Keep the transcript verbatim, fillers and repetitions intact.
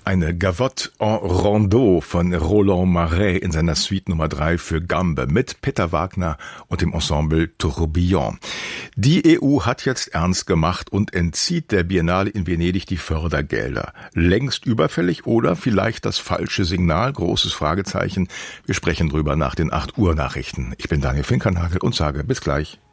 Eine Gavotte en Rondeau von Roland Marais in seiner Suite Nummer drei für Gambe mit Peter Wagner und dem Ensemble Tourbillon. Die E U hat jetzt ernst gemacht und entzieht der Biennale in Venedig die Fördergelder. Längst überfällig oder vielleicht das falsche Signal? Großes Fragezeichen. Wir sprechen drüber nach den acht Uhr Nachrichten. Ich bin Daniel Finkernagel und sage bis gleich.